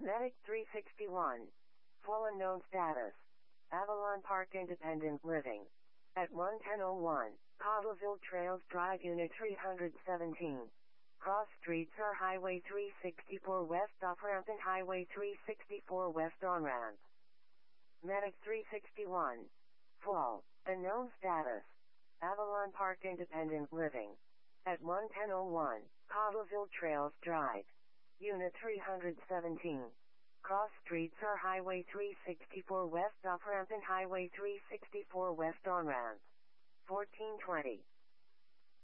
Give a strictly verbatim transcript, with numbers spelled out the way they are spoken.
Medic three sixty-one. Full unknown status. Avalon Park Independent Living. At one ten oh one, Cottleville Trails Drive Unit three seventeen. Cross streets are Highway three sixty-four West off-ramp and Highway three sixty-four West on-ramp. Medic three sixty-one. Full. Unknown status. Avalon Park Independent Living. At one ten oh one, Cottleville Trails Drive. Unit three seventeen. Cross streets are Highway three sixty-four West off-ramp and Highway three sixty-four West on-ramp. fourteen twenty.